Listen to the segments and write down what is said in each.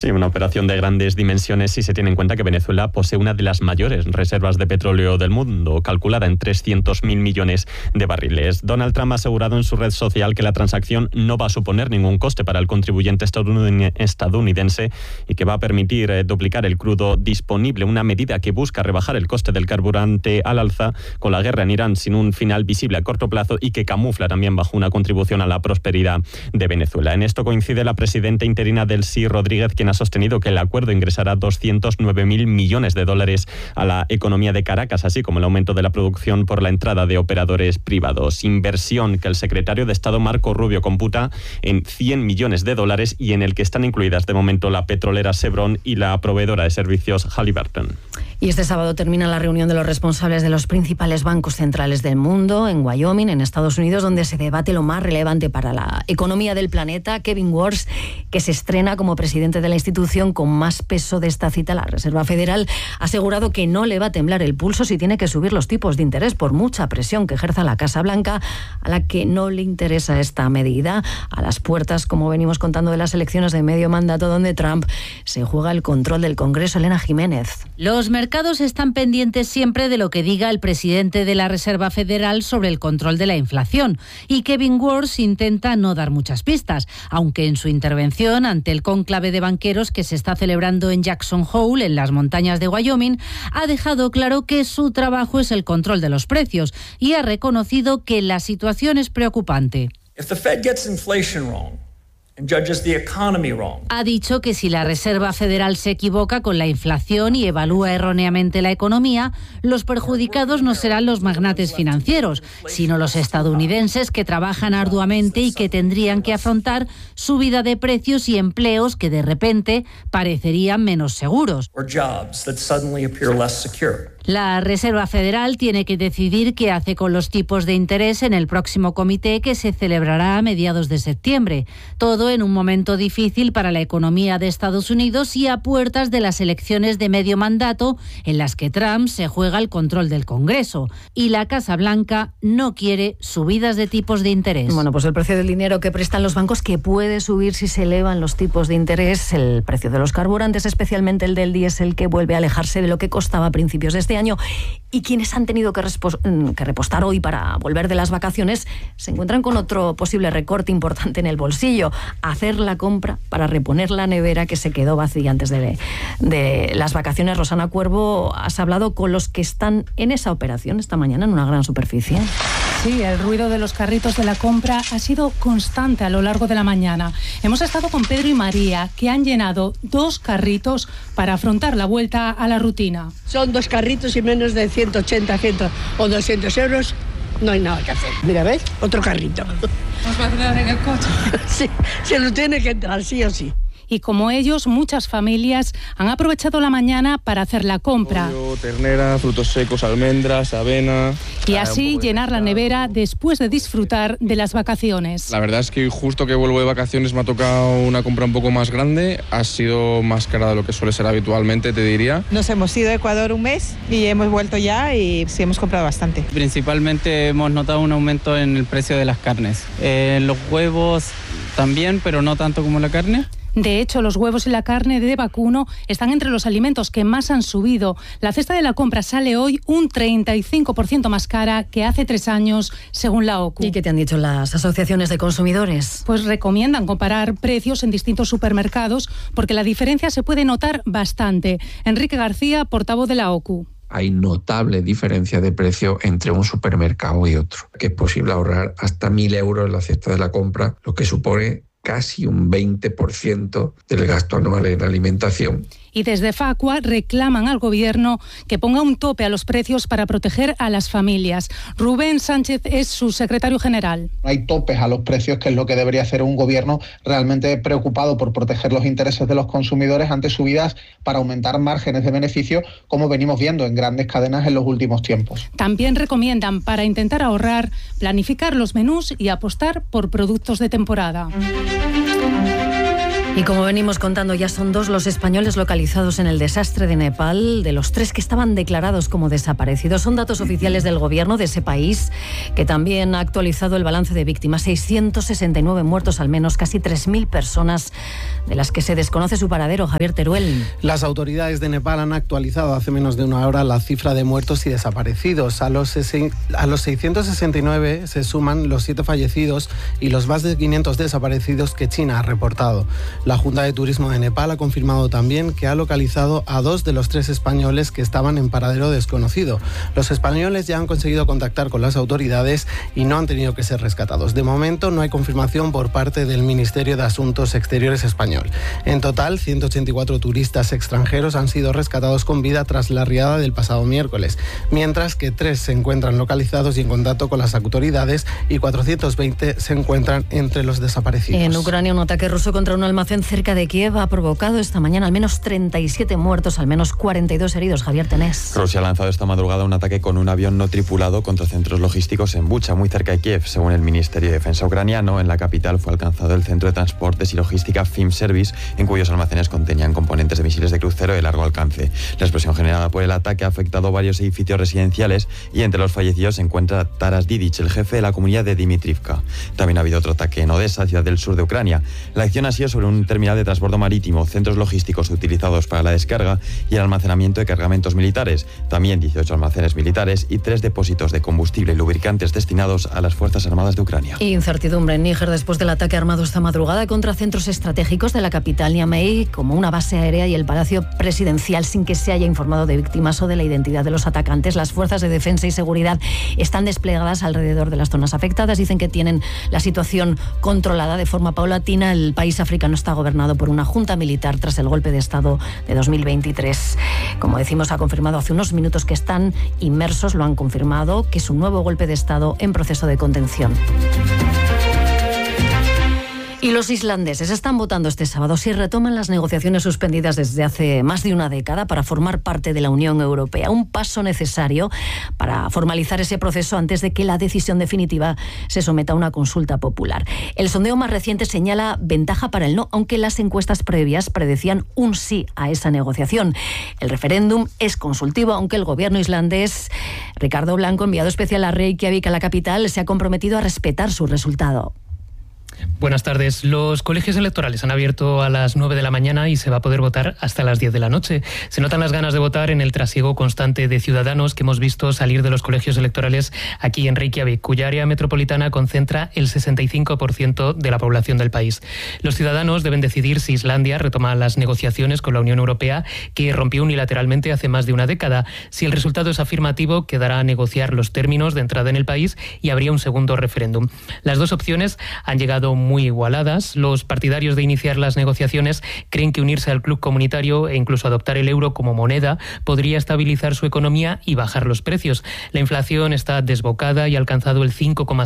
Sí, una operación de grandes dimensiones si se tiene en cuenta que Venezuela posee una de las mayores reservas de petróleo del mundo, calculada en 300.000 millones de barriles. Donald Trump ha asegurado en su red social que la transacción no va a suponer ningún coste para el contribuyente estadounidense y que va a permitir duplicar el crudo disponible, una medida que busca rebajar el coste del carburante al alza con la guerra en Irán sin un final visible a corto plazo y que camufla también bajo una contribución a la prosperidad de Venezuela. En esto coincide la presidenta interina Delcy Rodríguez, quien ha sostenido que el acuerdo ingresará 209.000 millones de dólares a la economía de Caracas, así como el aumento de la producción por la entrada de operadores privados. Inversión que el secretario de Estado Marco Rubio computa en 100 millones de dólares y en el que están incluidas de momento la petrolera Chevron y la proveedora de servicios Halliburton. Y este sábado termina la reunión de los responsables de los principales bancos centrales del mundo en Wyoming, en Estados Unidos, donde se debate lo más relevante para la economía del planeta. Kevin Warsh, que se estrena como presidente de la institución con más peso de esta cita, la Reserva Federal, ha asegurado que no le va a temblar el pulso si tiene que subir los tipos de interés por mucha presión que ejerza la Casa Blanca, a la que no le interesa esta medida, a las puertas, como venimos contando, de las elecciones de medio mandato, donde Trump se juega el control del Congreso. Elena Jiménez. Los mercados están pendientes siempre de lo que diga el presidente de la Reserva Federal sobre el control de la inflación, y Kevin Warsh intenta no dar muchas pistas, aunque en su intervención ante el cónclave de banqueros que se está celebrando en Jackson Hole, en las montañas de Wyoming, ha dejado claro que su trabajo es el control de los precios y ha reconocido que la situación es preocupante. If the Fed gets inflation wrong, ha dicho que si la Reserva Federal se equivoca con la inflación y evalúa erróneamente la economía, los perjudicados no serán los magnates financieros, sino los estadounidenses que trabajan arduamente y que tendrían que afrontar subida de precios y empleos que de repente parecerían menos seguros. La Reserva Federal tiene que decidir qué hace con los tipos de interés en el próximo comité que se celebrará a mediados de septiembre. Todo en un momento difícil para la economía de Estados Unidos y a puertas de las elecciones de medio mandato en las que Trump se juega el control del Congreso. Y la Casa Blanca no quiere subidas de tipos de interés. Bueno, pues el precio del dinero que prestan los bancos, que puede subir si se elevan los tipos de interés, el precio de los carburantes, especialmente el del diésel, que vuelve a alejarse de lo que costaba a principios de este año, y quienes han tenido que repostar hoy para volver de las vacaciones se encuentran con otro posible recorte importante en el bolsillo: hacer la compra para reponer la nevera que se quedó vacía antes de las vacaciones. Rosana Cuervo, has hablado con los que están en esa operación esta mañana en una gran superficie. Sí, el ruido de los carritos de la compra ha sido constante a lo largo de la mañana. Hemos estado con Pedro y María, que han llenado 2 carritos para afrontar la vuelta a la rutina. Son 2 carritos y menos de 180, 100 o 200 euros. No hay nada que hacer. Mira, ¿ves? Otro carrito. ¿Nos va a quedar en el coche? Sí, se lo tiene que entrar, sí o sí. Y como ellos, muchas familias han aprovechado la mañana para hacer la compra. Pollo, ternera, frutos secos, almendras, avena. Y así llenar la nevera después de disfrutar de las vacaciones. La verdad es que justo que vuelvo de vacaciones me ha tocado una compra un poco más grande. Ha sido más cara de lo que suele ser habitualmente, te diría. Nos hemos ido a Ecuador un mes y hemos vuelto ya y sí hemos comprado bastante. Principalmente hemos notado un aumento en el precio de las carnes. Los huevos también, pero no tanto como la carne. De hecho, los huevos y la carne de vacuno están entre los alimentos que más han subido. La cesta de la compra sale hoy un 35% más cara que hace 3 años, según la OCU. ¿Y qué te han dicho las asociaciones de consumidores? Pues recomiendan comparar precios en distintos supermercados porque la diferencia se puede notar bastante. Enrique García, portavoz de la OCU. Hay notable diferencia de precio entre un supermercado y otro, que es posible ahorrar hasta 1.000 euros en la cesta de la compra, lo que supone casi un 20% del gasto anual en alimentación. Y desde Facua reclaman al Gobierno que ponga un tope a los precios para proteger a las familias. Rubén Sánchez es su secretario general. Hay topes a los precios, que es lo que debería hacer un Gobierno realmente preocupado por proteger los intereses de los consumidores ante subidas para aumentar márgenes de beneficio, como venimos viendo en grandes cadenas en los últimos tiempos. También recomiendan, para intentar ahorrar, planificar los menús y apostar por productos de temporada. Y como venimos contando, ya son 2 los españoles localizados en el desastre de Nepal, de los 3 que estaban declarados como desaparecidos. Son datos oficiales del gobierno de ese país, que también ha actualizado el balance de víctimas. 669 muertos al menos, casi 3.000 personas de las que se desconoce su paradero. Javier Teruel. Las autoridades de Nepal han actualizado hace menos de una hora la cifra de muertos y desaparecidos. A los 669 se suman los 7 fallecidos y los más de 500 desaparecidos que China ha reportado. La Junta de Turismo de Nepal ha confirmado también que ha localizado a 2 de los 3 españoles que estaban en paradero desconocido. Los españoles ya han conseguido contactar con las autoridades y no han tenido que ser rescatados. De momento no hay confirmación por parte del Ministerio de Asuntos Exteriores español. En total, 184 turistas extranjeros han sido rescatados con vida tras la riada del pasado miércoles, mientras que 3 se encuentran localizados y en contacto con las autoridades y 420 se encuentran entre los desaparecidos. En Ucrania, un ataque ruso contra un almacén cerca de Kiev ha provocado esta mañana al menos 37 muertos, al menos 42 heridos. Javier Tenés. Rusia ha lanzado esta madrugada un ataque con un avión no tripulado contra centros logísticos en Bucha, muy cerca de Kiev. Según el Ministerio de Defensa ucraniano, en la capital fue alcanzado el centro de transportes y logística FIM Service, en cuyos almacenes contenían componentes de misiles de crucero de largo alcance. La explosión generada por el ataque ha afectado varios edificios residenciales y entre los fallecidos se encuentra Taras Didic, el jefe de la comunidad de Dimitrivka. También ha habido otro ataque en Odessa, ciudad del sur de Ucrania. La acción ha sido sobre un terminal de transbordo marítimo, centros logísticos utilizados para la descarga y el almacenamiento de cargamentos militares. También 18 almacenes militares y 3 depósitos de combustible y lubricantes destinados a las Fuerzas Armadas de Ucrania. Incertidumbre en Níger después del ataque armado esta madrugada contra centros estratégicos de la capital Niamey, como una base aérea y el Palacio Presidencial, sin que se haya informado de víctimas o de la identidad de los atacantes. Las fuerzas de defensa y seguridad están desplegadas alrededor de las zonas afectadas. Dicen que tienen la situación controlada de forma paulatina. El país africano está gobernado por una junta militar tras el golpe de Estado de 2023. Como decimos, ha confirmado hace unos minutos que están inmersos, lo han confirmado, que es un nuevo golpe de Estado en proceso de contención. Y los islandeses están votando este sábado si retoman las negociaciones suspendidas desde hace más de una década para formar parte de la Unión Europea. Un paso necesario para formalizar ese proceso antes de que la decisión definitiva se someta a una consulta popular. El sondeo más reciente señala ventaja para el no, aunque las encuestas previas predecían un sí a esa negociación. El referéndum es consultivo, aunque el gobierno islandés, Ricardo Blanco, enviado especial a Reykjavik, a la capital, se ha comprometido a respetar su resultado. Buenas tardes. Los colegios electorales han abierto a las 9 de la mañana y se va a poder votar hasta las 10 de la noche. Se notan las ganas de votar en el trasiego constante de ciudadanos que hemos visto salir de los colegios electorales aquí en Reykjavik, cuya área metropolitana concentra el 65% de la población del país. Los ciudadanos deben decidir si Islandia retoma las negociaciones con la Unión Europea, que rompió unilateralmente hace más de una década. Si el resultado es afirmativo, quedará a negociar los términos de entrada en el país y habría un segundo referéndum. Las dos opciones han llegado muy igualadas. Los partidarios de iniciar las negociaciones creen que unirse al club comunitario e incluso adoptar el euro como moneda podría estabilizar su economía y bajar los precios. La inflación está desbocada y ha alcanzado el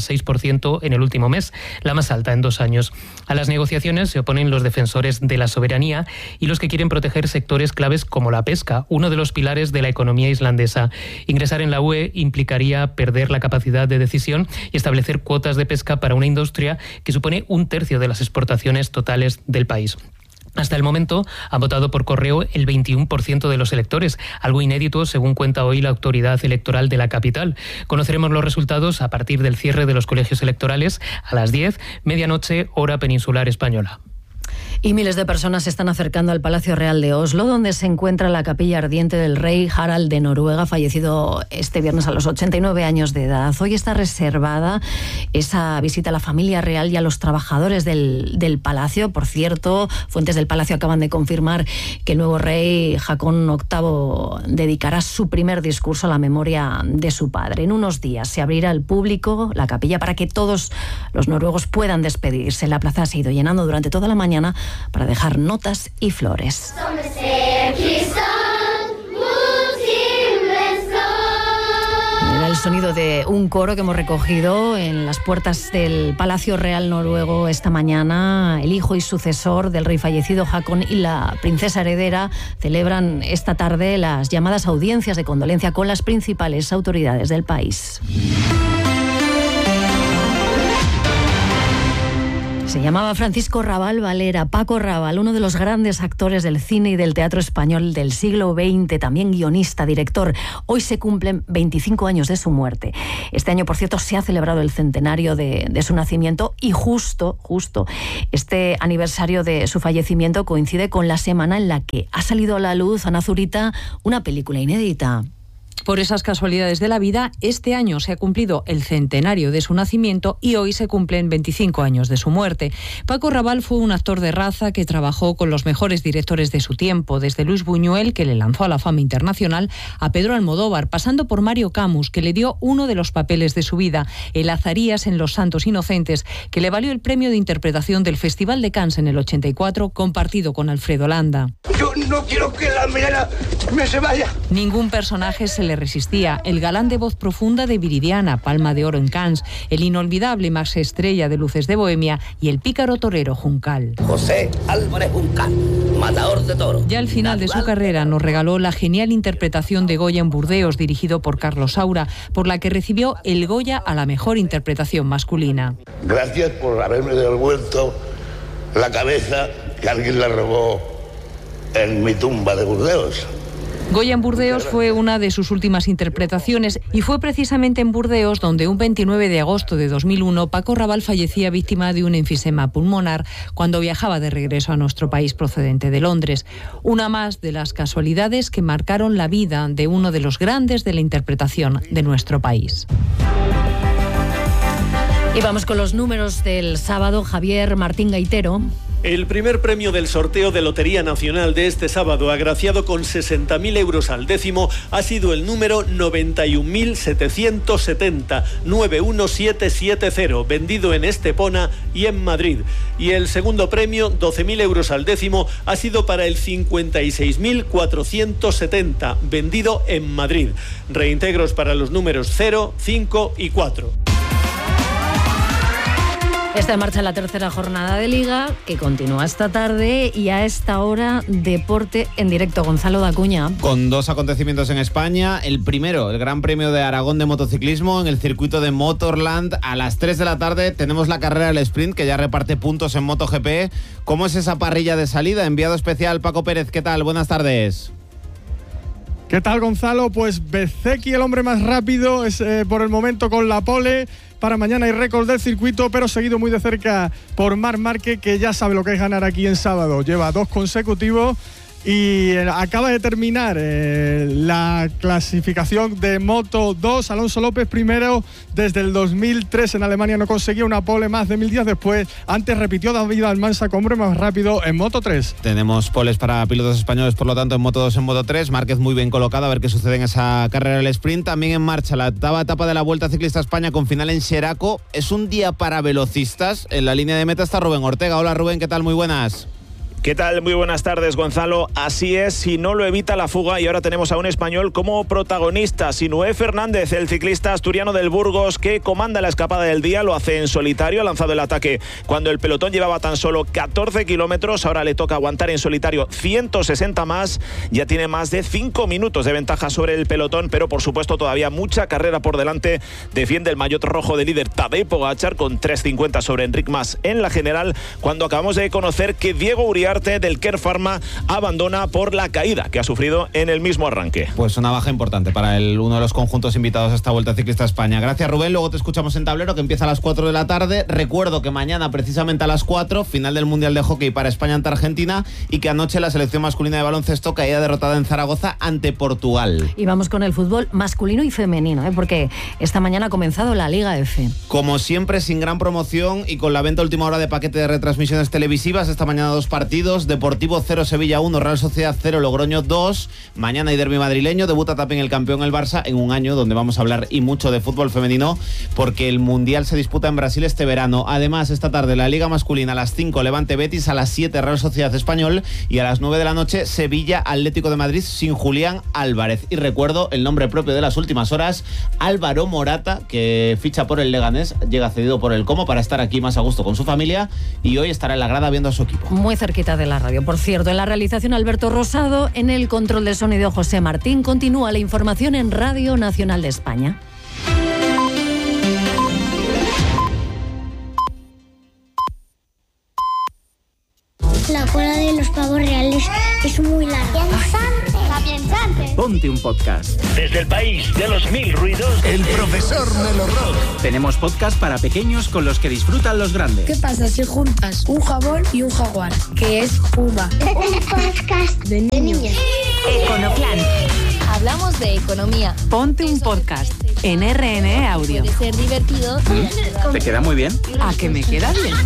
5,6% en el último mes, la más alta en 2 años. A las negociaciones se oponen los defensores de la soberanía y los que quieren proteger sectores claves como la pesca, uno de los pilares de la economía islandesa. Ingresar en la UE implicaría perder la capacidad de decisión y establecer cuotas de pesca para una industria que supone 1/3 de las exportaciones totales del país. Hasta el momento ha votado por correo el 21% de los electores, algo inédito según cuenta hoy la autoridad electoral de la capital. Conoceremos los resultados a partir del cierre de los colegios electorales a las 10, medianoche, hora peninsular española. Y miles de personas se están acercando al Palacio Real de Oslo, donde se encuentra la capilla ardiente del rey Harald de Noruega, fallecido este viernes a los 89 años de edad. Hoy está reservada esa visita a la familia real y a los trabajadores del palacio. Por cierto, fuentes del palacio acaban de confirmar que el nuevo rey Haakon VIII dedicará su primer discurso a la memoria de su padre. En unos días se abrirá al público la capilla para que todos los noruegos puedan despedirse. La plaza se ha ido llenando durante toda la mañana para dejar notas y flores. Era el sonido de un coro que hemos recogido en las puertas del Palacio Real noruego esta mañana. El hijo y sucesor del rey fallecido Haakon y la princesa heredera celebran esta tarde las llamadas audiencias de condolencia con las principales autoridades del país. Se llamaba Francisco Rabal Valera, Paco Rabal, uno de los grandes actores del cine y del teatro español del siglo XX, también guionista, director. Hoy se cumplen 25 años de su muerte. Este año, por cierto, se ha celebrado el centenario de su nacimiento y justo este aniversario de su fallecimiento coincide con la semana en la que ha salido a la luz, Ana Zurita, una película inédita. Por esas casualidades de la vida, este año se ha cumplido el centenario de su nacimiento y hoy se cumplen 25 años de su muerte. Paco Rabal fue un actor de raza que trabajó con los mejores directores de su tiempo, desde Luis Buñuel, que le lanzó a la fama internacional, a Pedro Almodóvar, pasando por Mario Camus, que le dio uno de los papeles de su vida, el Azarías en Los Santos Inocentes, que le valió el premio de interpretación del Festival de Cannes en el 84, compartido con Alfredo Landa. Yo no quiero que la mirada me se vaya. Ningún personaje se le resistía. El galán de voz profunda de Viridiana, Palma de Oro en Cannes, el inolvidable Max Estrella de Luces de Bohemia y el pícaro torero Juncal. José Álvarez Juncal, matador de toros. Ya al final de su carrera nos regaló la genial interpretación de Goya en Burdeos, dirigido por Carlos Saura, por la que recibió el Goya a la mejor interpretación masculina. Gracias por haberme devuelto la cabeza que alguien la robó en mi tumba de Burdeos. Goya en Burdeos fue una de sus últimas interpretaciones y fue precisamente en Burdeos donde un 29 de agosto de 2001 Paco Rabal fallecía víctima de un enfisema pulmonar cuando viajaba de regreso a nuestro país procedente de Londres. Una más de las casualidades que marcaron la vida de uno de los grandes de la interpretación de nuestro país. Y vamos con los números del sábado. Javier Martín Gaitero. El primer premio del sorteo de Lotería Nacional de este sábado, agraciado con 60.000 euros al décimo, ha sido el número 91.770, 91770, vendido en Estepona y en Madrid. Y el segundo premio, 12.000 euros al décimo, ha sido para el 56.470, vendido en Madrid. Reintegros para los números 0, 5 y 4. Está en marcha la tercera jornada de Liga, que continúa esta tarde, y a esta hora, deporte en directo. Gonzalo Dacuña. Con dos acontecimientos en España. El primero, el Gran Premio de Aragón de motociclismo en el circuito de Motorland. A las 3 de la tarde tenemos la carrera del sprint, que ya reparte puntos en MotoGP. ¿Cómo es esa parrilla de salida? Enviado especial Paco Pérez, ¿qué tal? Buenas tardes. ¿Qué tal, Gonzalo? Pues Bezzecchi, el hombre más rápido, es por el momento con la pole. Para mañana hay récord del circuito, pero seguido muy de cerca por Marc Márquez, que ya sabe lo que es ganar aquí en sábado. Lleva 2 consecutivos y acaba de terminar la clasificación de Moto 2. Alonso López primero desde el 2003 en Alemania, no conseguía una pole más de 1000 días después. Antes repitió David Almansa como hombre más rápido en Moto 3. Tenemos poles para pilotos españoles, por lo tanto en Moto 2, en Moto 3. Márquez muy bien colocado, a ver qué sucede en esa carrera del sprint. También en marcha la octava etapa de la Vuelta Ciclista a España con final en Xeraco. Es un día para velocistas. En la línea de meta está Rubén Ortega. Hola Rubén, ¿qué tal? Muy buenas. ¿Qué tal? Muy buenas tardes, Gonzalo. Así es, si no lo evita la fuga, y ahora tenemos a un español como protagonista, Sinué Fernández, el ciclista asturiano del Burgos que comanda la escapada del día, lo hace en solitario, ha lanzado el ataque cuando el pelotón llevaba tan solo 14 kilómetros, ahora le toca aguantar en solitario 160 más, ya tiene más de 5 minutos de ventaja sobre el pelotón, pero por supuesto todavía mucha carrera por delante. Defiende el maillot rojo de líder Tadej Pogačar con 3.50 sobre Enric Mas en la general, cuando acabamos de conocer que Diego Uriarte del Kern Pharma abandona por la caída que ha sufrido en el mismo arranque. Pues una baja importante para uno de los conjuntos invitados a esta Vuelta Ciclista a España. Gracias, Rubén. Luego te escuchamos en tablero, que empieza a las 4 de la tarde. Recuerdo que mañana, precisamente a las 4, final del Mundial de Hockey para España ante Argentina, y que anoche la selección masculina de baloncesto caía derrotada en Zaragoza ante Portugal. Y vamos con el fútbol masculino y femenino, porque esta mañana ha comenzado la Liga F. Como siempre, sin gran promoción y con la venta última hora de paquete de retransmisiones televisivas. Esta mañana 2 partidos. Deportivo 0, Sevilla 1, Real Sociedad 0, Logroño 2. Mañana hay derbi madrileño, debuta también el campeón el Barça, en un año donde vamos a hablar y mucho de fútbol femenino, porque el Mundial se disputa en Brasil este verano. Además, esta tarde la Liga masculina a las 5, Levante Betis, a las 7 Real Sociedad Español, y a las 9 de la noche Sevilla Atlético de Madrid sin Julián Álvarez. Y recuerdo el nombre propio de las últimas horas, Álvaro Morata, que ficha por el Leganés, llega cedido por el Como para estar aquí más a gusto con su familia, y hoy estará en la grada viendo a su equipo. Muy cerquita de la radio. Por cierto, en la realización Alberto Rosado, en el control de sonido José Martín. Continúa la información en Radio Nacional de España. Ponte un Podcast. Desde el país de los 1000 ruidos, el profesor Melo Rock. Tenemos podcast para pequeños con los que disfrutan los grandes. ¿Qué pasa si juntas un jabón y un jaguar? Que es Puma. Un podcast de niños. Econoplan. Hablamos de economía. Ponte un podcast en RNE Audio. Puede ser divertido. ¿Te queda muy bien? ¿A que me queda bien?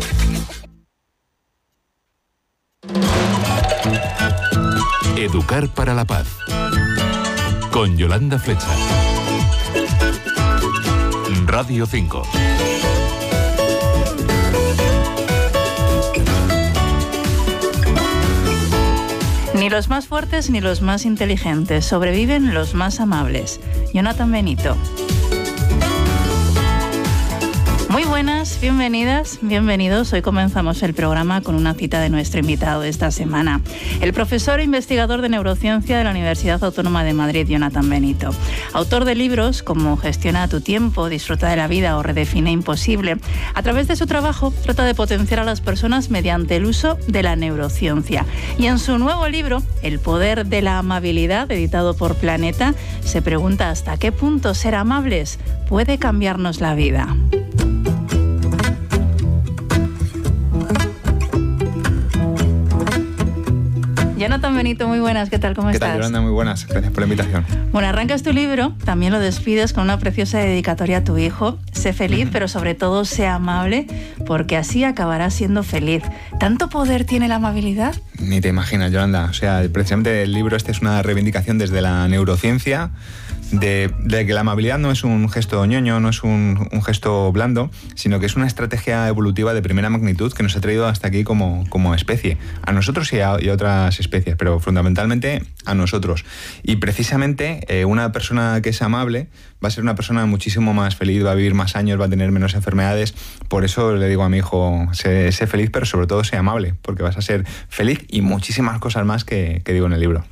Educar para la paz. Con Yolanda Flecha. Radio 5. Ni los más fuertes ni los más inteligentes, sobreviven los más amables. Jonathan Benito. Muy buenas, bienvenidas, bienvenidos. Hoy comenzamos el programa con una cita de nuestro invitado de esta semana, el profesor e investigador de neurociencia de la Universidad Autónoma de Madrid, Jonathan Benito. Autor de libros como Gestiona tu tiempo, Disfruta de la vida o Redefine imposible. A través de su trabajo trata de potenciar a las personas mediante el uso de la neurociencia. Y en su nuevo libro, El poder de la amabilidad, editado por Planeta, se pregunta hasta qué punto ser amables puede cambiarnos la vida. Jonathan Benito, muy buenas, ¿qué tal? ¿Cómo estás? ¿Qué tal, Yolanda? Muy buenas, gracias por la invitación. Bueno, arrancas tu libro, también lo despides con una preciosa dedicatoria a tu hijo. Sé feliz, pero sobre todo sé amable, porque así acabarás siendo feliz. ¿Tanto poder tiene la amabilidad? Ni te imaginas, Yolanda. O sea, precisamente el libro este es una reivindicación desde la neurociencia, de que la amabilidad no es un gesto ñoño, no es un gesto blando, sino que es una estrategia evolutiva de primera magnitud que nos ha traído hasta aquí como especie. A nosotros y a otras especies, pero fundamentalmente a nosotros. Y precisamente una persona que es amable va a ser una persona muchísimo más feliz, va a vivir más años, va a tener menos enfermedades. Por eso le digo a mi hijo, sé feliz, pero sobre todo sé amable, porque vas a ser feliz y muchísimas cosas más que digo en el libro.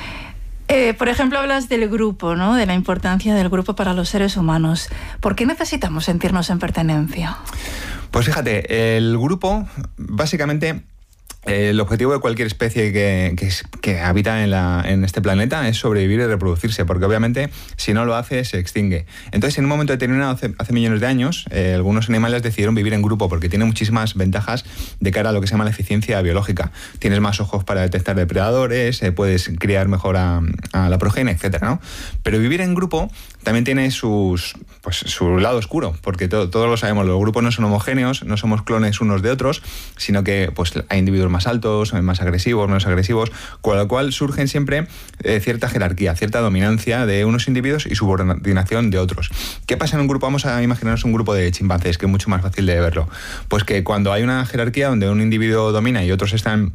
Por ejemplo, hablas del grupo, ¿no? De la importancia del grupo para los seres humanos. ¿Por qué necesitamos sentirnos en pertenencia? Pues fíjate, el grupo, básicamente, el objetivo de cualquier especie que habita en este planeta es sobrevivir y reproducirse, porque obviamente si no lo hace se extingue. Entonces, en un momento determinado, hace millones de años, algunos animales decidieron vivir en grupo porque tiene muchísimas ventajas de cara a lo que se llama la eficiencia biológica. Tienes más ojos para detectar depredadores, puedes criar mejor a la progenie, etcétera, ¿no? Pero vivir en grupo también tiene su lado oscuro, porque todos lo sabemos, los grupos no son homogéneos, no somos clones unos de otros, sino que pues hay individuos más altos, más agresivos, menos agresivos, con lo cual surgen siempre cierta jerarquía, cierta dominancia de unos individuos y subordinación de otros. ¿Qué pasa en un grupo? Vamos a imaginarnos un grupo de chimpancés, que es mucho más fácil de verlo. Pues que cuando hay una jerarquía donde un individuo domina y otros están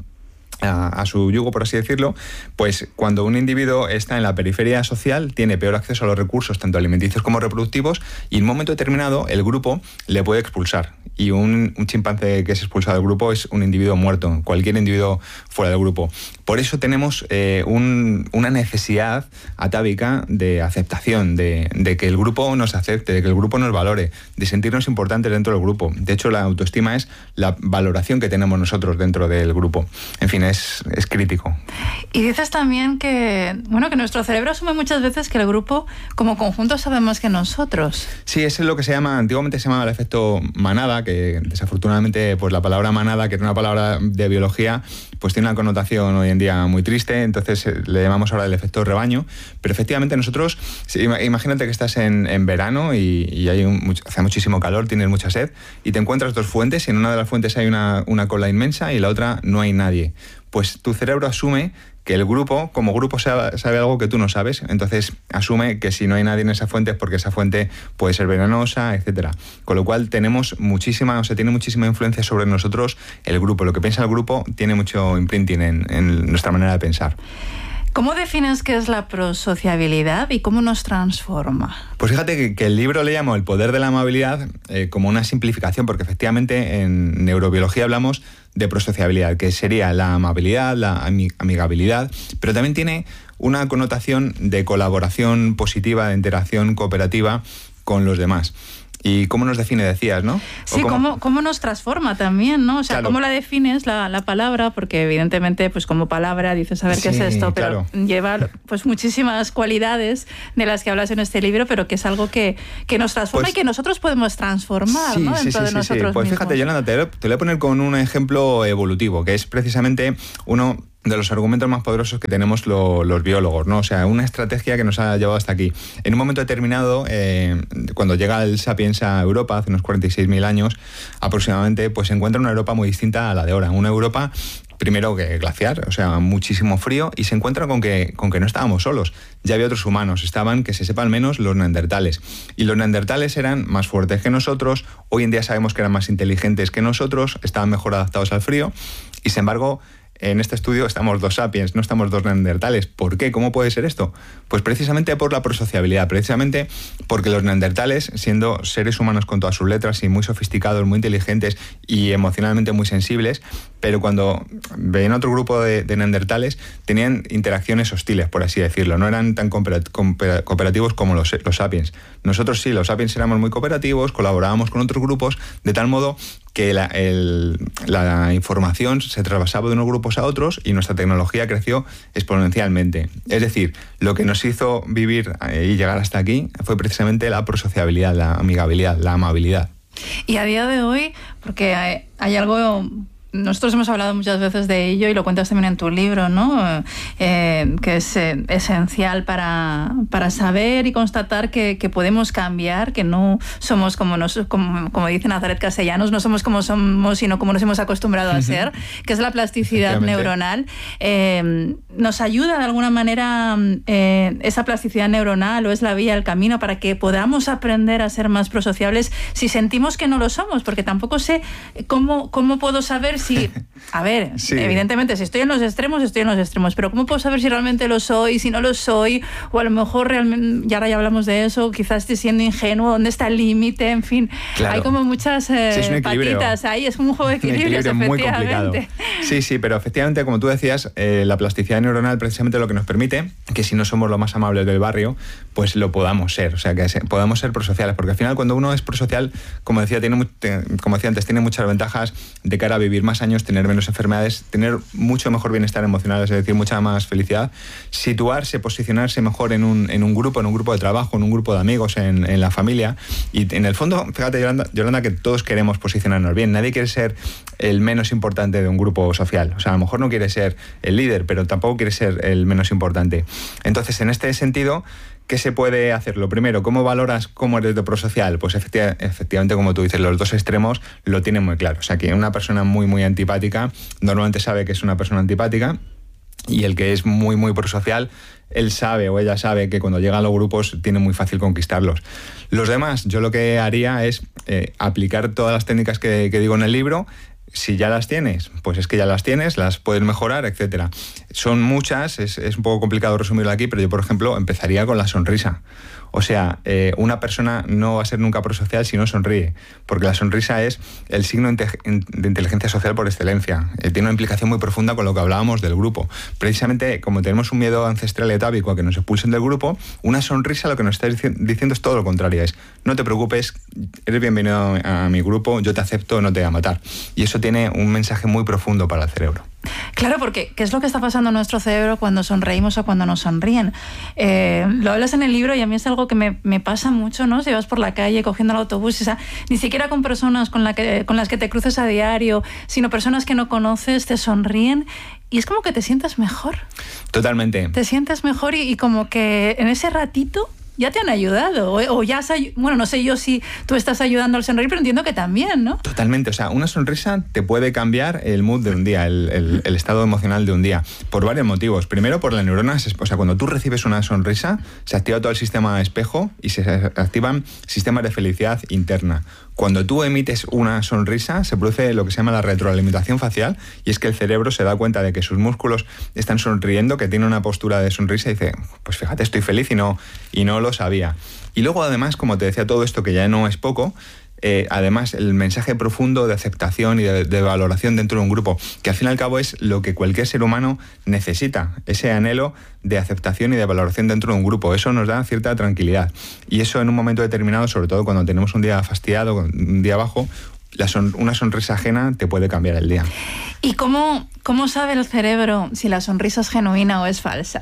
a su yugo, por así decirlo, pues cuando un individuo está en la periferia social tiene peor acceso a los recursos, tanto alimenticios como reproductivos, y en un momento determinado el grupo le puede expulsar. Y un chimpancé que es expulsado del grupo es un individuo muerto, cualquier individuo fuera del grupo. Por eso tenemos una necesidad atávica de aceptación, de que el grupo nos acepte, de que el grupo nos valore, de sentirnos importantes dentro del grupo. De hecho, la autoestima es la valoración que tenemos nosotros dentro del grupo. En fin, es crítico. Y dices también que nuestro cerebro asume muchas veces que el grupo como conjunto sabe más que nosotros. Sí, eso es lo que antiguamente se llamaba el efecto manada, que desafortunadamente pues la palabra manada, que era una palabra de biología, pues tiene una connotación hoy en día muy triste, entonces le llamamos ahora el efecto rebaño. Pero efectivamente nosotros, imagínate que estás en verano y hace muchísimo calor, tienes mucha sed y te encuentras dos fuentes, y en una de las fuentes hay una cola inmensa y en la otra no hay nadie. Pues tu cerebro asume que el grupo, como grupo, sabe algo que tú no sabes, entonces asume que si no hay nadie en esa fuente es porque esa fuente puede ser venenosa, etcétera. Con lo cual tiene muchísima influencia sobre nosotros el grupo. Lo que piensa el grupo tiene mucho imprinting en nuestra manera de pensar. ¿Cómo defines qué es la prosociabilidad y cómo nos transforma? Pues fíjate que el libro le llamo El poder de la amabilidad como una simplificación, porque efectivamente en neurobiología hablamos de prosociabilidad, que sería la amabilidad, la amigabilidad, pero también tiene una connotación de colaboración positiva, de interacción cooperativa con los demás. ¿Y cómo nos define, decías, no? Sí, cómo nos transforma también, ¿no? O sea, claro. ¿Cómo la defines la palabra? Porque evidentemente, pues como palabra dices, a ver qué es esto, pero lleva pues muchísimas cualidades de las que hablas en este libro, pero que es algo que nos transforma y que nosotros podemos transformar, ¿no? Dentro de nosotros Pues mismos. Fíjate, Yolanda, te voy a poner con un ejemplo evolutivo, que es precisamente uno de los argumentos más poderosos que tenemos los biólogos, ¿no? O sea, una estrategia que nos ha llevado hasta aquí. En un momento determinado, cuando llega el Sapiens a Europa, hace unos 46.000 años aproximadamente, pues se encuentra una Europa muy distinta a la de ahora. Una Europa, primero, que glaciar, o sea, muchísimo frío, y se encuentra con que no estábamos solos. Ya había otros humanos, estaban, que se sepa al menos, los neandertales. Y los neandertales eran más fuertes que nosotros, hoy en día sabemos que eran más inteligentes que nosotros, estaban mejor adaptados al frío, y sin embargo, en este estudio estamos 2 sapiens, no estamos 2 neandertales. ¿Por qué? ¿Cómo puede ser esto? Pues precisamente por la prosociabilidad, precisamente porque los neandertales, siendo seres humanos con todas sus letras y muy sofisticados, muy inteligentes y emocionalmente muy sensibles, pero cuando veían otro grupo de neandertales tenían interacciones hostiles, por así decirlo, no eran tan cooperativos como los sapiens. Nosotros sí, los sapiens éramos muy cooperativos, colaborábamos con otros grupos, de tal modo que la información se traspasaba de unos grupos a otros y nuestra tecnología creció exponencialmente. Es decir, lo que nos hizo vivir y llegar hasta aquí fue precisamente la prosociabilidad, la amigabilidad, la amabilidad. Y a día de hoy, porque hay algo... Nosotros hemos hablado muchas veces de ello y lo cuentas también en tu libro, ¿no? Que es esencial para saber y constatar que podemos cambiar, que no somos como dice Nazaret Castellanos, no somos como somos, sino como nos hemos acostumbrado a ser, que es la plasticidad neuronal. ¿Nos ayuda de alguna manera esa plasticidad neuronal o es la vía, el camino para que podamos aprender a ser más prosociables si sentimos que no lo somos? Porque tampoco sé cómo puedo saber si, a ver, sí. Evidentemente, si estoy en los extremos, pero ¿cómo puedo saber si realmente lo soy, si no lo soy? O a lo mejor realmente, y ahora ya hablamos de eso, quizás estoy siendo ingenuo, ¿dónde está el límite? En fin, claro. Hay como muchas patitas ahí, es como un juego de equilibrios, efectivamente. Sí, pero efectivamente, como tú decías, la plasticidad neuronal precisamente lo que nos permite que si no somos los más amables del barrio, pues lo podamos ser, o sea, que podamos ser prosociales, porque al final cuando uno es prosocial, como decía antes, tiene muchas ventajas de cara a vivir más años, tener menos enfermedades, tener mucho mejor bienestar emocional, es decir, mucha más felicidad, situarse, posicionarse mejor en un grupo de trabajo, en un grupo de amigos, en la familia. Y en el fondo, fíjate, Yolanda, que todos queremos posicionarnos bien. Nadie quiere ser el menos importante de un grupo social. O sea, a lo mejor no quiere ser el líder, pero tampoco quiere ser el menos importante. Entonces, en este sentido, ¿qué se puede hacer? Lo primero, ¿cómo valoras cómo eres de prosocial? Pues efectivamente, como tú dices, los dos extremos lo tienen muy claro. O sea, que una persona muy, muy antipática normalmente sabe que es una persona antipática, y el que es muy, muy prosocial, él sabe o ella sabe que cuando llega a los grupos tiene muy fácil conquistarlos. Los demás, yo lo que haría es aplicar todas las técnicas que digo en el libro. Si ya las tienes, pues es que ya las tienes, las puedes mejorar, etcétera. Son muchas, es un poco complicado resumirlo aquí, pero yo, por ejemplo, empezaría con la sonrisa. O sea, una persona no va a ser nunca prosocial si no sonríe, porque la sonrisa es el signo de inteligencia social por excelencia. Tiene una implicación muy profunda con lo que hablábamos del grupo. Precisamente, como tenemos un miedo ancestral y atávico a que nos expulsen del grupo, una sonrisa lo que nos está diciendo es todo lo contrario. Es, no te preocupes, eres bienvenido a mi grupo, yo te acepto, no te voy a matar. Y eso tiene un mensaje muy profundo para el cerebro. Claro, porque ¿qué es lo que está pasando en nuestro cerebro cuando sonreímos o cuando nos sonríen? Lo hablas en el libro y a mí es algo que me pasa mucho, ¿no? Si vas por la calle cogiendo el autobús, o sea, ni siquiera con personas con las que te cruces a diario, sino personas que no conoces, te sonríen y es como que te sientes mejor. Totalmente. Te sientes mejor y como que en ese ratito ya te han ayudado, o ya bueno, no sé yo si tú estás ayudando al sonreír, pero entiendo que también, ¿no? Totalmente, o sea, una sonrisa te puede cambiar el mood de un día, el estado emocional de un día, por varios motivos. Primero, por las neuronas, o sea, cuando tú recibes una sonrisa, se activa todo el sistema espejo y se activan sistemas de felicidad interna. Cuando tú emites una sonrisa, se produce lo que se llama la retroalimentación facial, y es que el cerebro se da cuenta de que sus músculos están sonriendo, que tiene una postura de sonrisa y dice, pues fíjate, estoy feliz y no lo sabía. Y luego, además, como te decía, todo esto que ya no es poco, además el mensaje profundo de aceptación y de valoración dentro de un grupo, que al fin y al cabo es lo que cualquier ser humano necesita, ese anhelo de aceptación y de valoración dentro de un grupo. Eso nos da cierta tranquilidad, y eso en un momento determinado, sobre todo cuando tenemos un día fastidiado, un día bajo, una sonrisa ajena te puede cambiar el día. ¿Y cómo sabe el cerebro si la sonrisa es genuina o es falsa?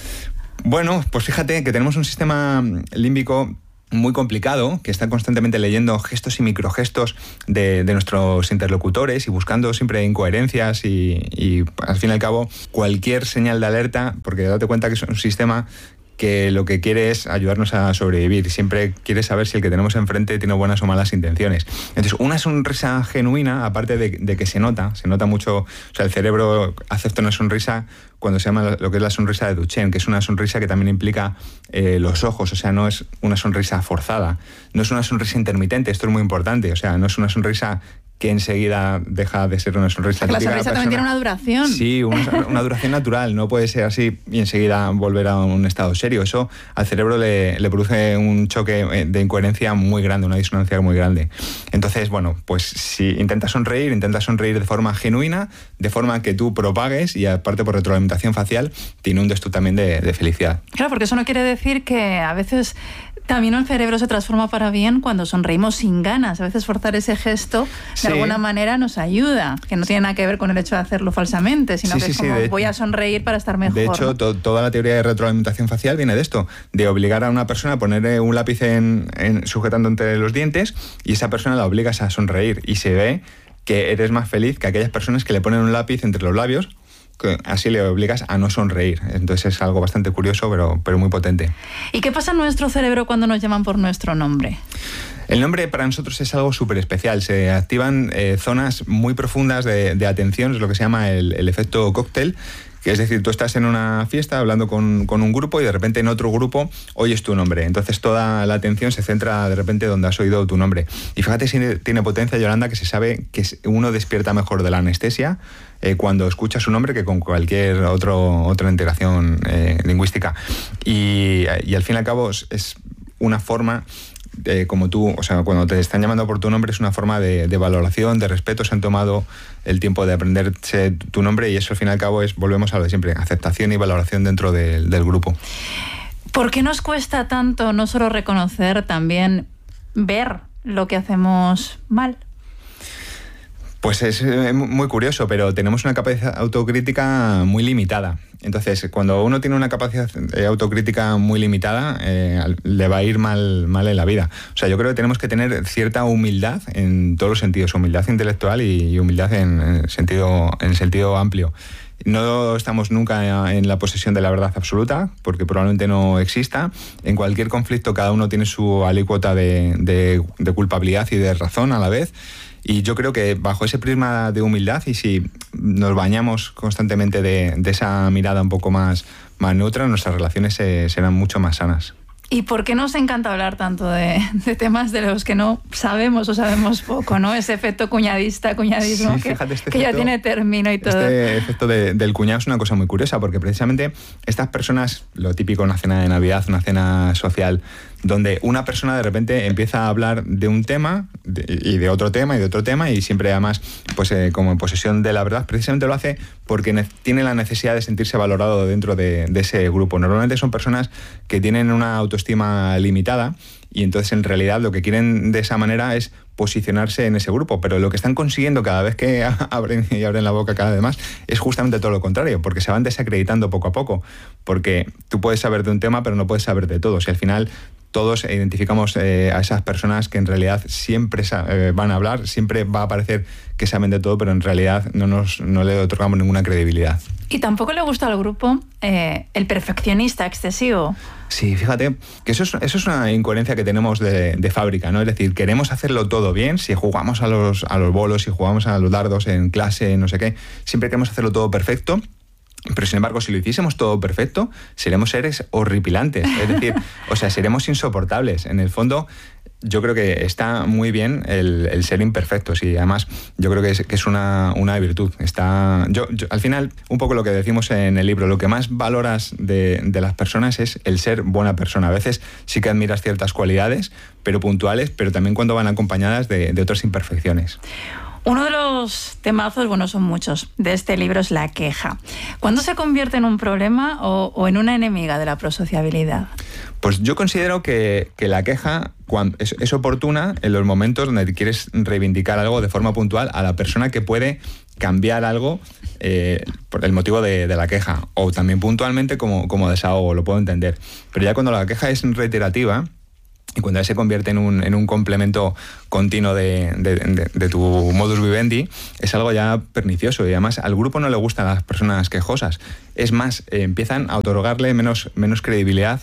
Bueno, pues fíjate que tenemos un sistema límbico muy complicado, que está constantemente leyendo gestos y microgestos de nuestros interlocutores y buscando siempre incoherencias y al fin y al cabo cualquier señal de alerta, porque date cuenta que es un sistema que lo que quiere es ayudarnos a sobrevivir y siempre quiere saber si el que tenemos enfrente tiene buenas o malas intenciones. Entonces, una sonrisa genuina, aparte de que se nota mucho, o sea, el cerebro acepta una sonrisa cuando se llama lo que es la sonrisa de Duchenne, que es una sonrisa que también implica los ojos, o sea, no es una sonrisa forzada, no es una sonrisa intermitente, esto es muy importante, o sea, no es una sonrisa que enseguida deja de ser una sonrisa. La sonrisa también tiene una duración. Sí, una duración natural, no puede ser así y enseguida volver a un estado serio. Eso al cerebro le produce un choque de incoherencia muy grande, una disonancia muy grande. Entonces, bueno, pues si intentas sonreír de forma genuina, de forma que tú propagues y aparte por retroalimentación facial, te inundes tú también de felicidad. Claro, porque eso no quiere decir que a veces también el cerebro se transforma para bien cuando sonreímos sin ganas. A veces forzar ese gesto de alguna manera nos ayuda, que no tiene nada que ver con el hecho de hacerlo falsamente, sino que es como voy a sonreír para estar mejor. De hecho, toda la teoría de retroalimentación facial viene de esto, de obligar a una persona a poner un lápiz sujetando entre los dientes y esa persona la obligas a sonreír y se ve que eres más feliz que aquellas personas que le ponen un lápiz entre los labios, que así le obligas a no sonreír. Entonces es algo bastante curioso, pero muy potente. ¿Y qué pasa en nuestro cerebro cuando nos llaman por nuestro nombre? El nombre para nosotros es algo súper especial. Se activan zonas muy profundas de atención, es lo que se llama el efecto cóctel, que es decir, tú estás en una fiesta hablando con un grupo y de repente en otro grupo oyes tu nombre. Entonces toda la atención se centra de repente donde has oído tu nombre. Y fíjate si tiene potencia, Yolanda, que se sabe que uno despierta mejor de la anestesia cuando escucha su nombre que con cualquier otra integración lingüística. Y al fin y al cabo es una forma... como tú, o sea, cuando te están llamando por tu nombre es una forma de valoración, de respeto, se han tomado el tiempo de aprenderse tu nombre y eso al fin y al cabo volvemos a lo de siempre, aceptación y valoración dentro del grupo. ¿Por qué nos cuesta tanto no solo reconocer, también ver lo que hacemos mal? Pues es muy curioso, pero tenemos una capacidad autocrítica muy limitada. Entonces, cuando uno tiene una capacidad autocrítica muy limitada, le va a ir mal en la vida. O sea, yo creo que tenemos que tener cierta humildad en todos los sentidos, humildad intelectual y humildad en el sentido amplio. No estamos nunca en la posesión de la verdad absoluta, porque probablemente no exista. En cualquier conflicto cada uno tiene su alícuota de culpabilidad y de razón a la vez. Y yo creo que bajo ese prisma de humildad y si nos bañamos constantemente de esa mirada un poco más neutra, nuestras relaciones serán mucho más sanas. ¿Y por qué nos encanta hablar tanto de temas de los que no sabemos o sabemos poco, ¿no? Ese efecto cuñadismo, sí, fíjate, que ya tiene término y todo. Este efecto del cuñado es una cosa muy curiosa, porque precisamente estas personas, lo típico en una cena de Navidad, una cena social, donde una persona de repente empieza a hablar de un tema y de otro tema y de otro tema y siempre además pues como en posesión de la verdad, precisamente lo hace porque tiene la necesidad de sentirse valorado dentro de ese grupo. Normalmente son personas que tienen una autoestima limitada y entonces en realidad lo que quieren de esa manera es posicionarse en ese grupo, pero lo que están consiguiendo cada vez que abren la boca cada vez más es justamente todo lo contrario, porque se van desacreditando poco a poco, porque tú puedes saber de un tema pero no puedes saber de todos y al final todos identificamos a esas personas que en realidad siempre van a hablar, siempre va a parecer que saben de todo, pero en realidad no le otorgamos ninguna credibilidad. Y tampoco le gusta al grupo el perfeccionista excesivo. Sí, fíjate que eso es una incoherencia que tenemos de fábrica, ¿no? Es decir, queremos hacerlo todo bien, si jugamos a los bolos, si jugamos a los dardos en clase, no sé qué, siempre queremos hacerlo todo perfecto. Pero sin embargo, si lo hiciésemos todo perfecto, seremos seres horripilantes. Es decir, o sea, seremos insoportables. En el fondo, yo creo que está muy bien el ser imperfectos, y además yo creo que es una virtud. Yo, al final, un poco lo que decimos en el libro, lo que más valoras de las personas es el ser buena persona. A veces sí que admiras ciertas cualidades, pero puntuales, pero también cuando van acompañadas de otras imperfecciones. Uno de los temazos, bueno, son muchos, de este libro es la queja. ¿Cuándo se convierte en un problema o en una enemiga de la prosociabilidad? Pues yo considero que la queja es oportuna en los momentos donde quieres reivindicar algo de forma puntual a la persona que puede cambiar algo por el motivo de la queja, o también puntualmente como desahogo, lo puedo entender. Pero ya cuando la queja es reiterativa, y cuando se convierte en un complemento continuo de tu modus vivendi, es algo ya pernicioso, y además al grupo no le gustan las personas quejosas. Es más, empiezan a otorgarle menos credibilidad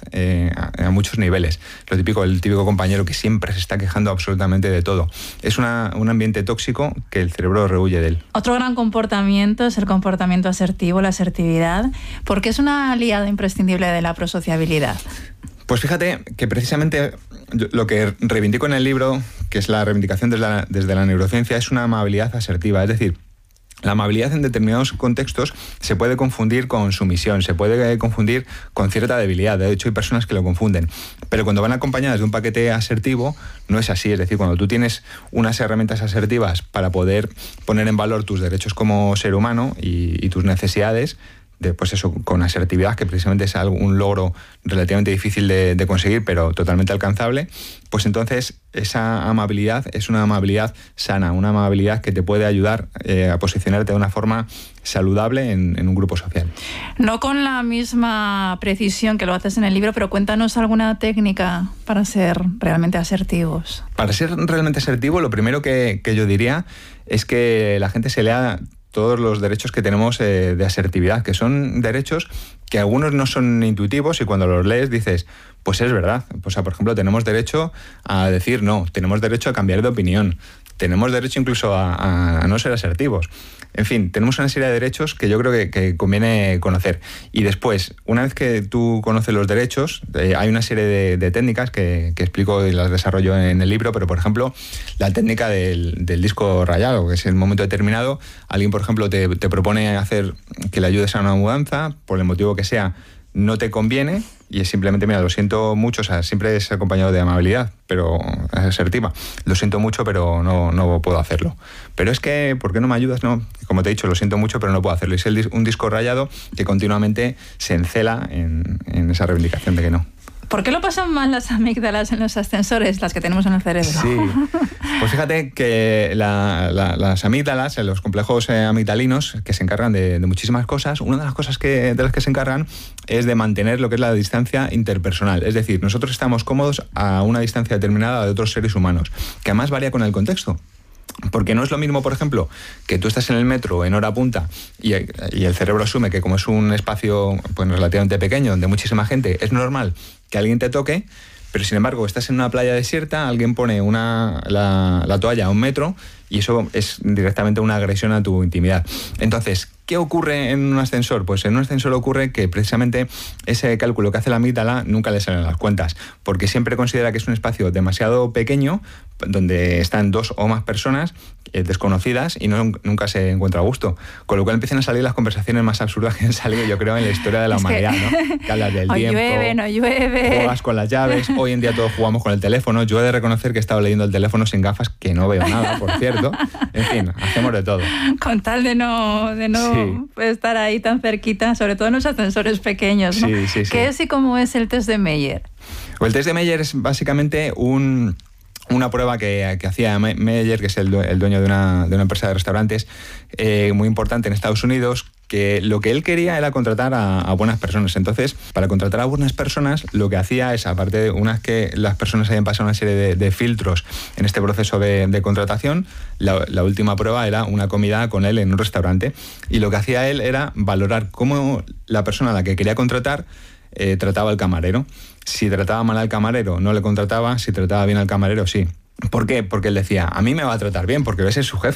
a muchos niveles. El típico compañero que siempre se está quejando absolutamente de todo. Es un ambiente tóxico que el cerebro rehuye de él. Otro gran comportamiento es el comportamiento asertivo, la asertividad, porque es una aliada imprescindible de la prosociabilidad. Pues fíjate que precisamente lo que reivindico en el libro, que es la reivindicación desde la neurociencia, es una amabilidad asertiva. Es decir, la amabilidad en determinados contextos se puede confundir con sumisión, se puede confundir con cierta debilidad. De hecho, hay personas que lo confunden. Pero cuando van acompañadas de un paquete asertivo, no es así. Es decir, cuando tú tienes unas herramientas asertivas para poder poner en valor tus derechos como ser humano y tus necesidades, pues eso, con asertividad, que precisamente es un logro relativamente difícil de conseguir, pero totalmente alcanzable, pues entonces esa amabilidad es una amabilidad sana, una amabilidad que te puede ayudar a posicionarte de una forma saludable en un grupo social. No con la misma precisión que lo haces en el libro, pero cuéntanos alguna técnica para ser realmente asertivos. Para ser realmente asertivo, lo primero que yo diría es que la gente se lea todos los derechos que tenemos de asertividad, que son derechos que algunos no son intuitivos, y cuando los lees dices, pues es verdad. O sea, por ejemplo, tenemos derecho a decir no, tenemos derecho a cambiar de opinión, tenemos derecho incluso a no ser asertivos. En fin, tenemos una serie de derechos que yo creo que conviene conocer. Y después, una vez que tú conoces los derechos, hay una serie de técnicas que explico y las desarrollo en el libro, pero por ejemplo, la técnica del disco rayado, que es el momento determinado, alguien, por ejemplo, te propone hacer que le ayudes a una mudanza, por el motivo que sea, no te conviene, y es simplemente, mira, lo siento mucho, o sea, siempre es acompañado de amabilidad, pero es asertiva. Lo siento mucho, pero no puedo hacerlo. Pero es que, ¿por qué no me ayudas? No, como te he dicho, lo siento mucho, pero no puedo hacerlo. Es un disco rayado que continuamente se encela en esa reivindicación de que no. ¿Por qué lo pasan mal las amígdalas en los ascensores, las que tenemos en el cerebro? Sí, pues fíjate que las amígdalas, los complejos amigdalinos, que se encargan de muchísimas cosas, una de las cosas de las que se encargan es de mantener lo que es la distancia interpersonal. Es decir, nosotros estamos cómodos a una distancia determinada de otros seres humanos, que además varía con el contexto. Porque no es lo mismo, por ejemplo, que tú estás en el metro en hora punta y el cerebro asume que como es un espacio pues, relativamente pequeño, donde muchísima gente, es normal que alguien te toque, pero sin embargo estás en una playa desierta, alguien pone la toalla a 1 metro y eso es directamente una agresión a tu intimidad. Entonces, ¿qué ocurre en un ascensor? Pues en un ascensor ocurre que precisamente ese cálculo que hace la amígdala nunca le salen las cuentas, porque siempre considera que es un espacio demasiado pequeño donde están 2 o más personas desconocidas y nunca se encuentra a gusto. Con lo cual empiezan a salir las conversaciones más absurdas que han salido, yo creo, en la historia de la humanidad, ¿no? Que hablas del tiempo, llueve, no llueve, juegas con las llaves, hoy en día todos jugamos con el teléfono. Yo he de reconocer que he estado leyendo el teléfono sin gafas, que no veo nada, por cierto. En fin, hacemos de todo. Con tal de no sí, estar ahí tan cerquita, sobre todo en los ascensores pequeños, ¿no? Sí. ¿Qué es y cómo es el test de Meyer? El test de Meyer es básicamente una prueba que hacía Meyer, que es el dueño de una empresa de restaurantes muy importante en Estados Unidos, que lo que él quería era contratar a buenas personas. Entonces, para contratar a buenas personas, lo que hacía es, aparte de unas que las personas hayan pasado una serie de filtros en este proceso de contratación, la última prueba era una comida con él en un restaurante. Y lo que hacía él era valorar cómo la persona a la que quería contratar trataba al camarero. Si trataba mal al camarero, no le contrataba. Si trataba bien al camarero, sí. ¿Por qué? Porque él decía, a mí me va a tratar bien, porque ese es su jefe.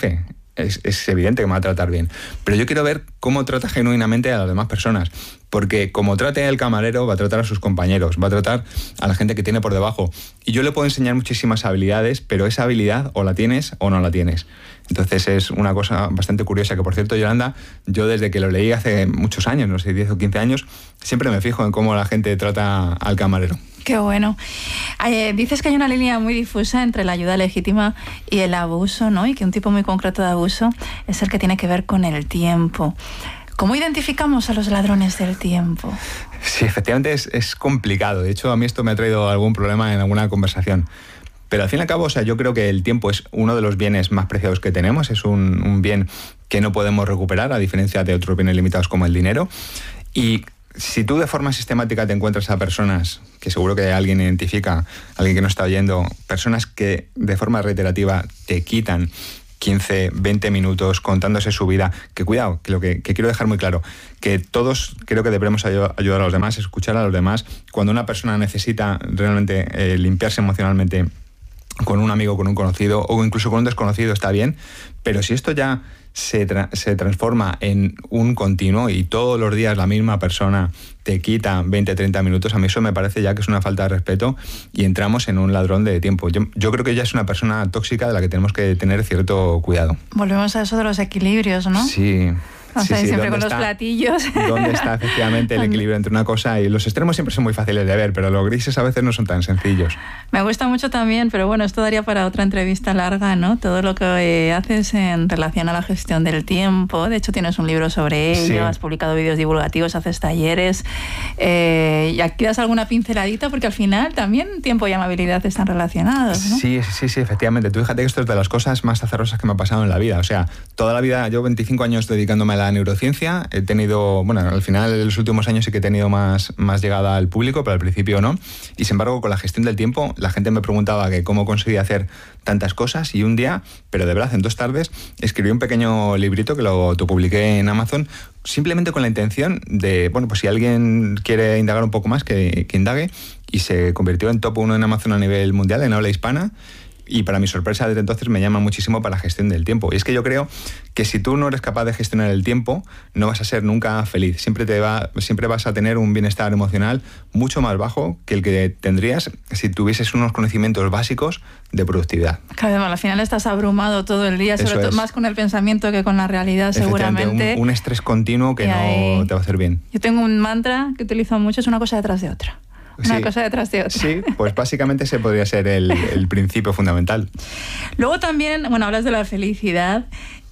es evidente que me va a tratar bien. Pero yo quiero ver cómo trata genuinamente a las demás personas. Porque como trate el camarero, va a tratar a sus compañeros, va a tratar a la gente que tiene por debajo. Y yo le puedo enseñar muchísimas habilidades, pero esa habilidad o la tienes o no la tienes. Entonces es una cosa bastante curiosa, que por cierto, Yolanda, yo desde que lo leí hace muchos años, no sé, 10 o 15 años, siempre me fijo en cómo la gente trata al camarero. Qué bueno. Dices que hay una línea muy difusa entre la ayuda legítima y el abuso, ¿no? Y que un tipo muy concreto de abuso es el que tiene que ver con el tiempo. ¿Cómo identificamos a los ladrones del tiempo? Sí, efectivamente es complicado. De hecho, a mí esto me ha traído algún problema en alguna conversación. Pero al fin y al cabo, o sea, yo creo que el tiempo es uno de los bienes más preciados que tenemos. Es un bien que no podemos recuperar, a diferencia de otros bienes limitados como el dinero. Y si tú de forma sistemática te encuentras a personas, que seguro que alguien identifica, alguien que no está oyendo, personas que de forma reiterativa te quitan 15, 20 minutos contándose su vida, que cuidado, que lo que quiero dejar muy claro, que todos creo que debemos ayudar a los demás, escuchar a los demás. Cuando una persona necesita realmente limpiarse emocionalmente con un amigo, con un conocido o incluso con un desconocido, está bien, pero si esto ya se transforma en un continuo y todos los días la misma persona te quita 20, 30 minutos, a mí eso me parece ya que es una falta de respeto y entramos en un ladrón de tiempo. Yo creo que ella es una persona tóxica de la que tenemos que tener cierto cuidado. Volvemos a eso de los equilibrios, ¿no? Sí. O sea, siempre con los platillos. ¿Dónde está efectivamente el equilibrio entre una cosa y los extremos? Siempre son muy fáciles de ver, pero los grises a veces no son tan sencillos. Me gusta mucho también, pero bueno, esto daría para otra entrevista larga, ¿no? Todo lo que haces en relación a la gestión del tiempo. De hecho, tienes un libro sobre ello, sí. Has publicado vídeos divulgativos, haces talleres. Y aquí das alguna pinceladita, porque al final también tiempo y amabilidad están relacionados, ¿no? Sí, efectivamente. Tú fíjate que esto es de las cosas más azarosas que me ha pasado en la vida. O sea, toda la vida, yo 25 años dedicándome a la neurociencia, he tenido, bueno, al final en los últimos años sí que he tenido más llegada al público, pero al principio no. Y sin embargo, con la gestión del tiempo, la gente me preguntaba que cómo conseguía hacer tantas cosas, y un día, pero de verdad en 2 tardes, escribí un pequeño librito que lo autopubliqué en Amazon, simplemente con la intención de, bueno, pues si alguien quiere indagar un poco más, que indague, y se convirtió en top 1 en Amazon a nivel mundial, en habla hispana. Y para mi sorpresa, desde entonces me llama muchísimo para la gestión del tiempo. Y es que yo creo que si tú no eres capaz de gestionar el tiempo, no vas a ser nunca feliz. Siempre vas a tener un bienestar emocional mucho más bajo que el que tendrías si tuvieses unos conocimientos básicos de productividad. Claro, al final estás abrumado todo el día, sobre todo más con el pensamiento que con la realidad, seguramente. Un estrés continuo que no te va a hacer bien. Yo tengo un mantra que utilizo mucho, es una cosa detrás de otra. Una cosa detrás de otra. Sí, pues básicamente ese podría ser el principio fundamental. Luego también, bueno, hablas de la felicidad.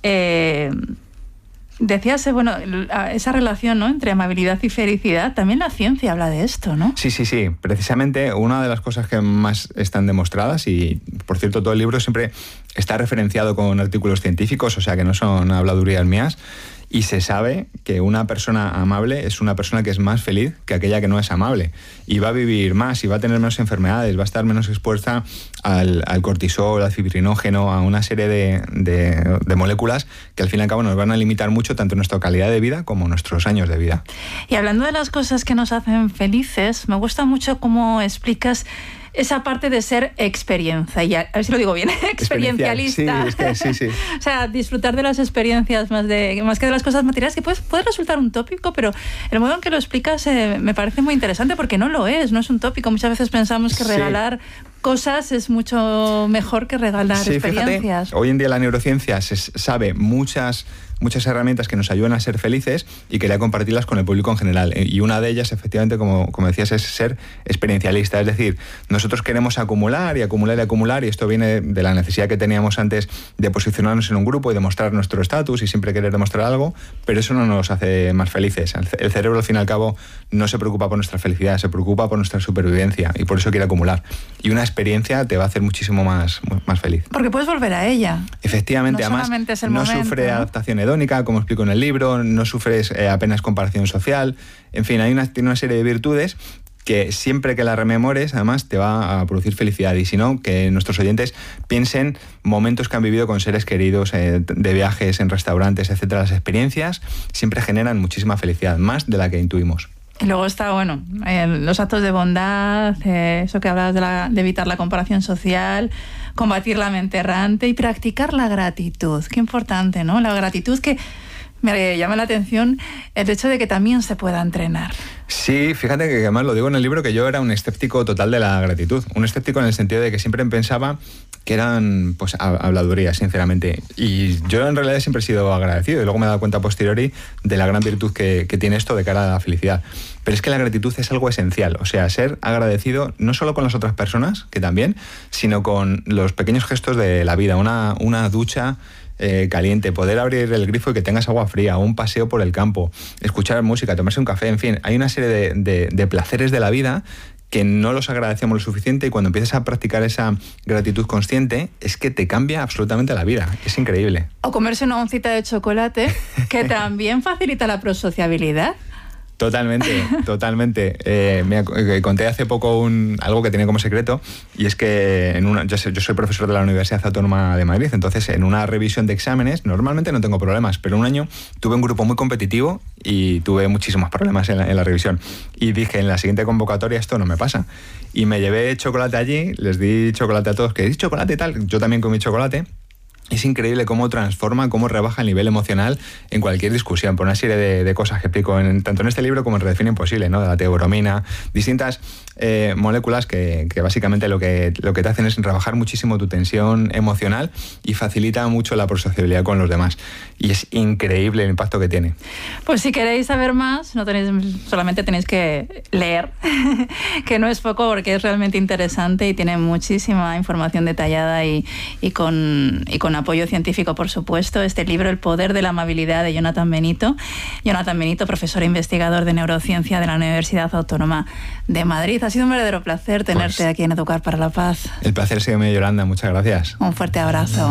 Decías, bueno, esa relación, ¿no?, entre amabilidad y felicidad. También la ciencia habla de esto, ¿no? Sí. Precisamente una de las cosas que más están demostradas, y por cierto todo el libro siempre está referenciado con artículos científicos, o sea que no son habladurías mías, y se sabe que una persona amable es una persona que es más feliz que aquella que no es amable, y va a vivir más, y va a tener menos enfermedades, va a estar menos expuesta al cortisol, al fibrinógeno, a una serie de moléculas que al fin y al cabo nos van a limitar mucho tanto nuestra calidad de vida como nuestros años de vida. Y hablando de las cosas que nos hacen felices, me gusta mucho cómo explicas esa parte de ser experiencia, y a ver si lo digo bien, experiencialista. Sí. O sea, disfrutar de las experiencias más que de las cosas materiales, que puede resultar un tópico, pero el modo en que lo explicas me parece muy interesante, porque no es un tópico. Muchas veces pensamos que regalar cosas es mucho mejor que regalar experiencias. Fíjate, hoy en día la neurociencia se sabe muchas herramientas que nos ayudan a ser felices, y quería compartirlas con el público en general. Y una de ellas, efectivamente, como decías, es ser experiencialista. Es decir, nosotros queremos acumular, y esto viene de la necesidad que teníamos antes de posicionarnos en un grupo y demostrar nuestro estatus y siempre querer demostrar algo, pero eso no nos hace más felices. El cerebro, al fin y al cabo, no se preocupa por nuestra felicidad, se preocupa por nuestra supervivencia, y por eso quiere acumular. Y una experiencia te va a hacer muchísimo más feliz. Porque puedes volver a ella. Efectivamente, además no sufre adaptación hedónica, como explico en el libro, no sufres apenas comparación social. En fin, tiene una serie de virtudes que siempre que la rememores, además, te va a producir felicidad. Y si no, que nuestros oyentes piensen momentos que han vivido con seres queridos, de viajes en restaurantes, etcétera. Las experiencias siempre generan muchísima felicidad, más de la que intuimos. Y luego está, bueno, los actos de bondad, eso que hablabas de evitar la comparación social, combatir la mente errante y practicar la gratitud. Qué importante, ¿no? La gratitud que me llama la atención el hecho de que también se pueda entrenar. Sí, fíjate que además lo digo en el libro, que yo era un escéptico total de la gratitud. Un escéptico en el sentido de que siempre pensaba que eran pues habladurías, sinceramente. Y yo en realidad siempre he sido agradecido y luego me he dado cuenta a posteriori de la gran virtud que tiene esto de cara a la felicidad. Pero es que la gratitud es algo esencial. O sea, ser agradecido no solo con las otras personas, que también, sino con los pequeños gestos de la vida. Una ducha caliente, poder abrir el grifo y que tengas agua fría, un paseo por el campo, escuchar música, tomarse un café, en fin, hay una serie de placeres de la vida que no los agradecemos lo suficiente, y cuando empiezas a practicar esa gratitud consciente es que te cambia absolutamente la vida, es increíble. O comerse una oncita de chocolate, que también facilita la prosociabilidad. Totalmente. Me conté hace poco algo que tenía como secreto, y es que yo soy profesor de la Universidad Autónoma de Madrid, entonces en una revisión de exámenes normalmente no tengo problemas, pero un año tuve un grupo muy competitivo y tuve muchísimos problemas en la revisión, y dije, en la siguiente convocatoria esto no me pasa, y me llevé chocolate allí, les di chocolate a todos, que di chocolate y tal, yo también comí chocolate. Es increíble cómo transforma, cómo rebaja el nivel emocional en cualquier discusión, por una serie de cosas que explico tanto en este libro como en Redefine Imposible, ¿no? De la teobromina, distintas moléculas que básicamente lo que te hacen es rebajar muchísimo tu tensión emocional y facilita mucho la prosociabilidad con los demás. Y es increíble el impacto que tiene. Pues si queréis saber más, solamente tenéis que leer, que no es poco, porque es realmente interesante y tiene muchísima información detallada y con apoyo científico, por supuesto. Este libro, El poder de la amabilidad, de Jonathan Benito. Jonathan Benito, profesor e investigador de neurociencia de la Universidad Autónoma de Madrid. Ha sido un verdadero placer tenerte aquí en Educar para la Paz. El placer ha sido mío, Yolanda. Muchas gracias. Un fuerte abrazo.